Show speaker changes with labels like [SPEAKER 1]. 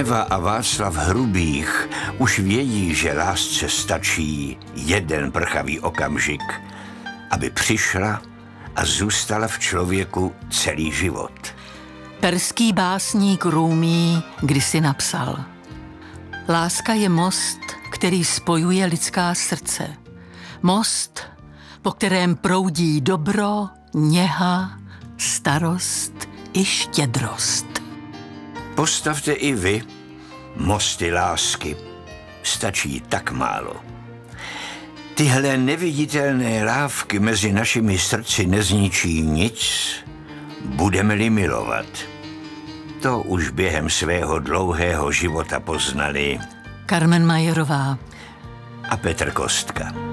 [SPEAKER 1] Neva a Václav Hrubých už vědí, že lásce stačí jeden prchavý okamžik, aby přišla a zůstala v člověku celý život.
[SPEAKER 2] Perský básník Rúmí kdysi napsal: Láska je most, který spojuje lidská srdce. Most, po kterém proudí dobro, něha, starost i štědrost.
[SPEAKER 1] Postavte i vy mosty lásky. Stačí tak málo. Tyhle neviditelné lávky mezi našimi srdci nezničí nic, budeme-li milovat. To už během svého dlouhého života poznali
[SPEAKER 2] Karmen Majerová
[SPEAKER 1] a Petr Kostka.